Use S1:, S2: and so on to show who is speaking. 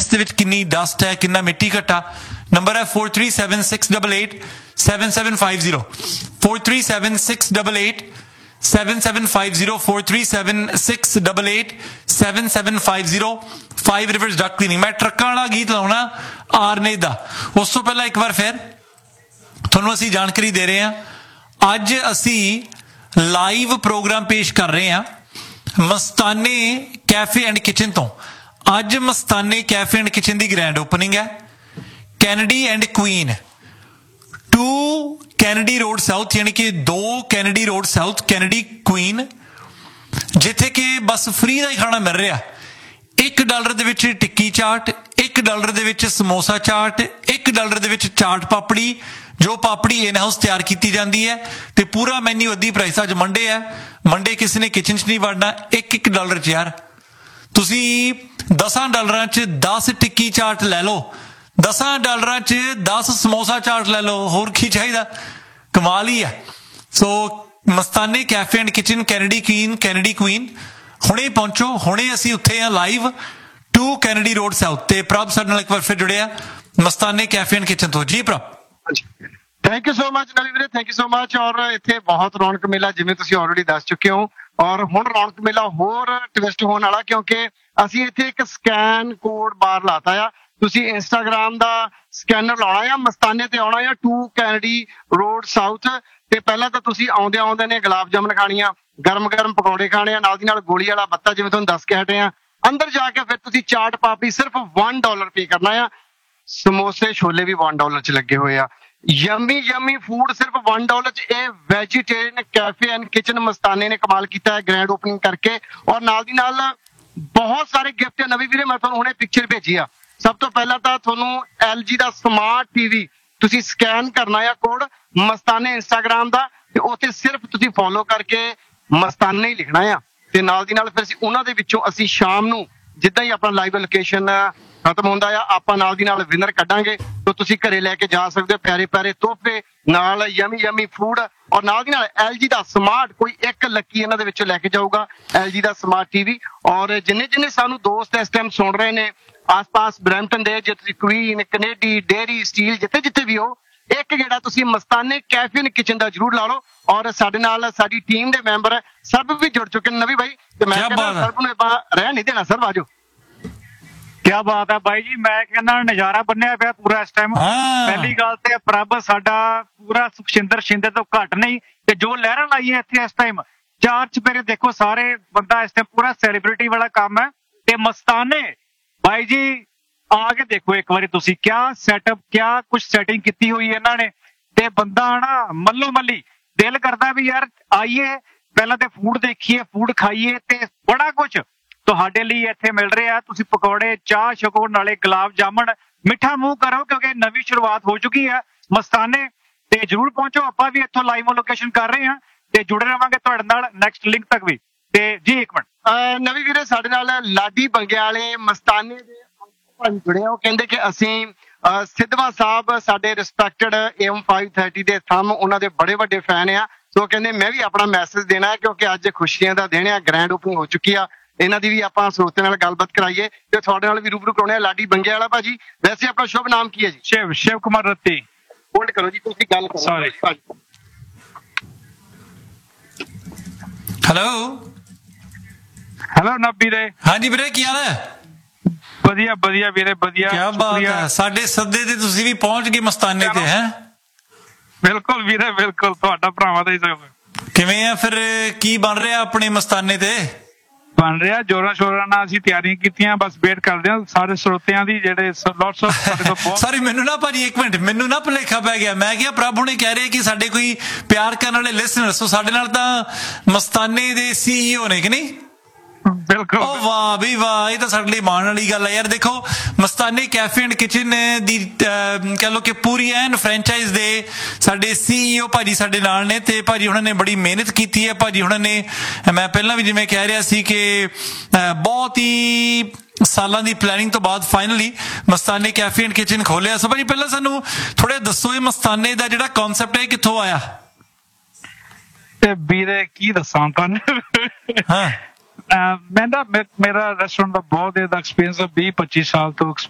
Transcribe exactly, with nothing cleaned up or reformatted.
S1: Vents दे विच किन्नी dust है, किन्ना मिट्टी घट्टा। नंबर है four three seven six double eight seven seven five zero four three seven six double eight seven seven five zero four three seven six double eight seven seven five zero five rivers duck cleaning. मैं ट्रक्कां वाला गीत लाउणा आरने दा। उस तो पहला एक बार फिर तुहानूं असीं जानकारी दे रहे हैं। अज असीं लाइव प्रोग्राम पेश कर रहे हैं मस्ताने कैफे एंड किचन तो। अज मस्ताने कैफे एंड किचन की ग्रैंड ओपनिंग है। Kennedy and queen to Kennedy road south, यानी कि दो Kennedy road south, Kennedy queen, जिथे कि बस फ्री का ही खाना मिल रहा। एक डॉलर दे विच टिक्की चाट, एक डॉलर दे विच समोसा चाट, एक डॉलर दे विच चाट पापड़ी, जो पापड़ी इन हाउस तैयार की जाती है। तो पूरा मैन्यू अद्धी प्राइस। अज मंडे है, मंडे किसी ने किचन च नहीं वड़ना। एक एक डॉलर च यार तुसी दसां डॉलर च दस टिक्की चाट लै लो, दसां डॉलर च दस समोसा चाट लै लो, होर की चाहिए? कमाल ही है। सो मस्ताने cafe and kitchen, Kennedy queen, Kennedy queen, हुणे पहुंचो। हुणे असीं उत्थे हैं live to Kennedy road south. ते प्रभ साडे नाल एक बार फिर जुड़े आ मस्ताने कैफे एंड किचन तो। जी प्रभ,
S2: thank you so much Navi Veere, thank you so much. और इत्थे बहुत रौनक मेला जिवें तुसीं ऑलरेडी दस चुके हो, और हुण रौनक मेला होर ट्विस्ट होने वाला, क्योंकि असीं इत्थे एक स्कैन कोड बार लाता आ। तुसीं इंस्टाग्राम दा स्कैनर लाउणा आ, मस्ताने ते आउणा आ टू कैनेडी रोड साउथ। ते पहला तां तुसीं आउंदे आउंदे ने गुलाब जामुन खाणियां, गरम गरम पकौड़े खाणे आ, नाल दी नाल गोली वाला बत्ता जिवें तुहानूं दस के हटे आ। अंदर जाके फिर तुसीं चाट पापड़ी सिर्फ वन डॉलर पे करना आ। समोसे छोले भी वन डॉलर च लगे हुए आ। यमी यमी फूड सिर्फ वन डॉलर च। ए वेजिटेरियन कैफे एंड किचन मस्ताने ने कमाल किया है ग्रैंड ओपनिंग करके। और नाल दी नाल बहुत सारे गिफ्ट है। नवी वीरे मैं तुहानूं हुणे पिक्चर भेजी आ। सब तो पहला तो तुहानूं एल जी का स्मार्ट टीवी तुसीं स्कैन करना है कोड मस्ताने इंस्टाग्राम का, ते उत्थे सिर्फ तुसीं फॉलो करके मस्ताने ही लिखना है। ते नाल दी नाल फिर असीं उन्हां दे विच्चों असीं शाम नूं जिद्दां ही अपना लाइव लोकेशन खत्म होंदा आ, आपां नाल दी नाल विनर कड्डांगे। तो तुसीं घरे लैके जा सकदे हो प्यारे प्यारे तोहफे, नाल यमी यमी फूड, और नाल दी नाल एल जी का स्मार्ट कोई एक लक्की इन्हां दे विच्चों लैके जाऊगा एल जी का स्मार्ट टीवी। और जिन्ने जिन्ने सानू दोस्त इस टाइम सुन रहे ने आस पास ब्रैम्पटन दे, जे तुसीं क्वीन, कनेडी, डेयरी, स्टील जिथे जिथे भी हो, एक गेड़ा तुसीं मस्ताने कैफे एंड किचन का जरूर ला लो। और साडे नाल साडी टीम दे मैंबर सब भी जुड़ चुके हैं नवी भाई। ते मैं कहना सर्व नूं इदां रहण नहीं देना। सर्व आजो।
S3: क्या बात है भाई जी, मैं कहना नजारा बनिया पिया पूरा इस टाइम। पहली गल ते प्रभ साडा पूरा सुखशिंदर शिंदे तो घट नहीं, ते जो लहरा लाई है इत्थे इस टाइम चार चपेरे देखो सारे बंदा इस टाइम पूरा सैलीब्रिटी वाला काम है। ते मस्ताने भाई जी आके देखो एक बारी तुसी, क्या सैटअप, क्या कुछ सैटिंग की हुई है इन्होंने। ते बंदा ना मल्लो मल्ली दिल करता भी यार आइए पहला ते फूड देखिए, फूड खाइए, ते बड़ा कुछ तुहाडे लिए इत्थे मिल रहा है। तुसी पकौड़े, चाह छको, नाले गुलाब जामुन, मिठा मुंह करो, क्योंकि नवी शुरुआत हो चुकी है मस्ताने। ते जरूर पहुंचो। आपां भी इत्थों लाइव लोकेशन कर रहे हैं ते जुड़े रहांगे तुहाडे नाल नैक्सट लिंक तक भी। ते जी एक मिनट
S2: नवी वीरे साडे नाल लाडी बंगेवाले मस्ताने दे भाई जुड़े हो, कहंदे कि असीं सिद्धवा साहब साडे रिस्पैक्टेड एम फाइव थर्टी दे थंब उन्हां दे बड़े वड्डे फैन आ। सो कहंदे मैं भी अपना मैसेज देना है, क्योंकि अज खुशियां दा दिन है, ग्रैंड ओपनिंग हो चुकी है। इन्हां दी भी आपां स्रोते नाल गलबात कराइए ते तुहाडे नाल भी रूबरू कराउने आ। लाडी बंगेवाला भाजी, वैसे अपना शुभ नाम की है जी?
S3: शिव शिव कुमार रत्ती।
S2: होल्ड करो जी, तुसीं गल करो।
S3: सॉरी।
S1: हेलो
S3: हेलो नब्बी दे।
S1: हाँ जी वीरे, की हाल है?
S3: वधिया वधिया वीरे वधिया।
S1: क्या बात है, साडे सद्दे ते तुसीं भी पहुंच गए मस्ताने ते। हैं
S3: बिल्कुल वीरे बिल्कुल, तुहाडा भरावां दा ही सब।
S1: किवें आ फिर, की बन रहा अपने मस्ताने ते?
S3: बन रहा जोरां शोरां नाल, असीं तैयारियां कीतियां, बस वेट करदे हां सारे श्रोतियां दी जेहड़े लॉट्स ऑफ साडे तो बहुत।
S1: सॉरी मैनू ना भाजी एक मिनट, मैनू ना भुलेखा पै गया। मैं क्या प्रभु ने कह रहे कि साडे कोई प्यार करने वाले लिसनर, सो साडे नाल तां मस्ताने दे सीईओ ने कि नहीं?
S3: बिल्कुल।
S1: ओ वाह भी वाह, ये तो साडे लई माण वाली गल है यार। देखो मस्ताने कैफे एंड किचन दी कह लो कि पूरी एन फ्रेंचाइज दे साडे सीईओ भाजी साडे नाल ने। ते भाजी हुणां ने बड़ी मेहनत कीती है। भाजी हुणां ने, मैं पहला भी जिवें कह रहा सी कि बहुत ही सालां दी प्लैनिंग तो बाद फाइनली मस्ताने कैफे एंड किचन खोलिया। सो भाजी पहला सानू थोड़ा दसो, ये मस्ताने दा जिहड़ा कॉन्सैप्ट है कित्थों आया?
S3: ਵੀਰੇ ਕੀ ਦੱਸਾਂ ਤੁਹਾਨੂੰ।
S1: हाँ
S3: मैं ना मेरा रेस्टोरेंट का बहुत देर का एक्सपीरियंस है, बीस पच्चीस साल तो